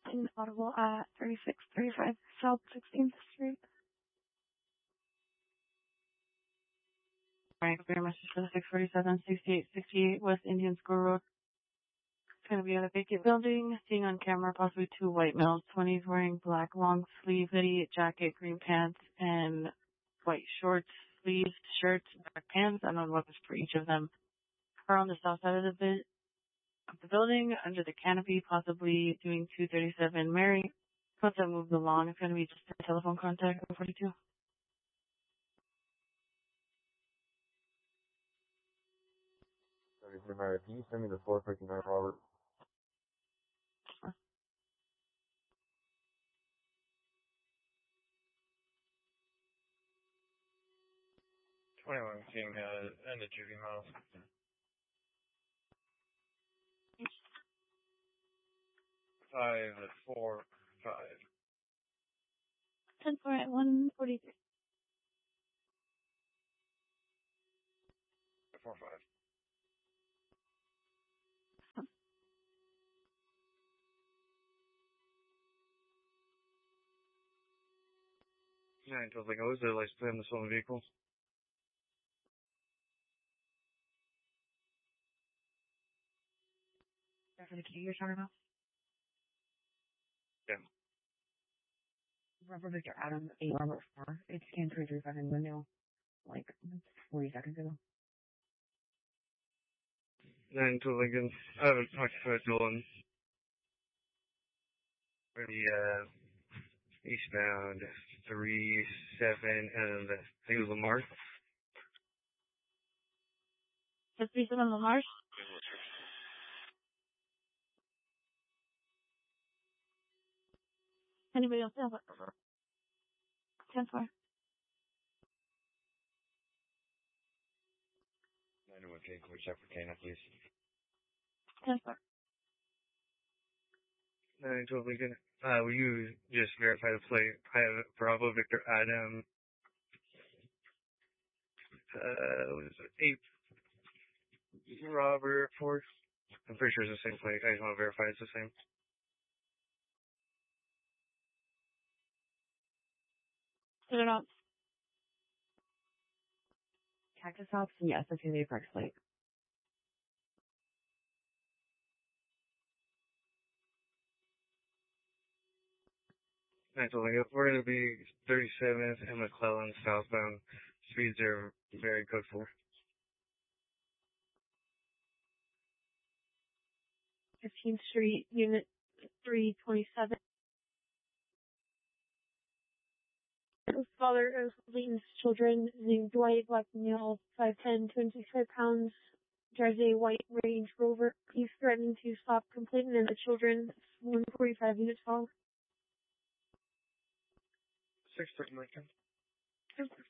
inaudible at 3635 South 16th Street. Alright, clear message for the 647 6868 West Indian School Road. It's going to be at a vacant building. Seeing on camera possibly two white males, 20s, wearing black long sleeve hoodie, jacket, green pants, and white shorts, sleeves, shirts, black pants. I don't know what is for each of them. Are on the south side of the building, under the canopy, possibly doing 237 Mary. Once I move the lawn, it's going to be just a telephone contact, 42. Mary, can you send me the 459 Robert? Sure. $21 King and the Judy House. 545. 10-4 at 143. 45. Yeah, until like, oh, is there like split in the stolen vehicles? Is that for the key you're talking about? Yeah. Robert Victor Adam, 8 Robert 4. It's scan 335 in window, like 40 seconds ago. 9 to Lincoln. I haven't talked to Dolan. For the, eastbound 37, and I think it was Lamar. Just 37 Lamar? Anybody else have it? 10-4. 91 King, can we check for Kana, please? 10-4. 9 to Lincoln. Will you just verify the plate? I have Bravo Victor Adam. What is it? 8 Robert 4. I'm pretty sure it's the same plate. I just want to verify it's the same. Is it not? Cactus Hops? Yes, that's going to be a correct plate. Nice, we're going to be 37th and McClellan southbound. Speeds are very good for. 15th Street, Unit 327. Father of Leighton's children, named Dwight, black male, 5'10", 265 pounds, drives a white Range Rover. He's threatening to stop complaining, and the children, 145 units tall. 6:30 Lincoln.